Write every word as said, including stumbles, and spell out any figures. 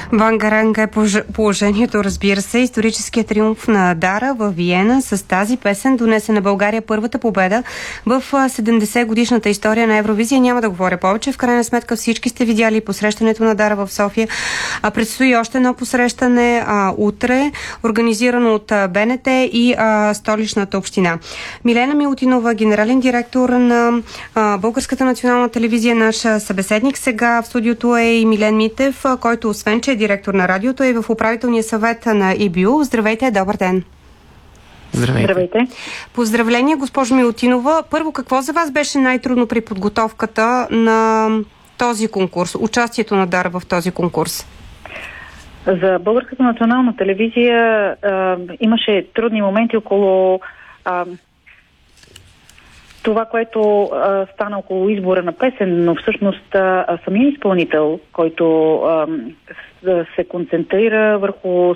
Вангаранга е положението, разбира се. Историческият триумф на Дара в Виена с тази песен донесе на България първата победа в седемдесет годишната история на Евровизия. Няма да говоря повече. В крайна сметка всички сте видяли посрещането на Дара в София. А предстои още едно посрещане а, утре, организирано от БНТ и а, Столичната община. Милена Милутинова, генерален директор на а, Българската национална телевизия, наш събеседник сега в студиото е и Милен Митев, който освен, че е директор на радиото, е в управителния съвет на И Б У. Здравейте, добър ден! Здравейте! Здравейте. Поздравления, госпожо Милутинова. Първо, какво за вас беше най-трудно при подготовката на този конкурс, участието на Дара в този конкурс? За Българската национална телевизия а, имаше трудни моменти около а, това, което а, стана около избора на песен, но всъщност а, самия изпълнител, който а, се концентрира върху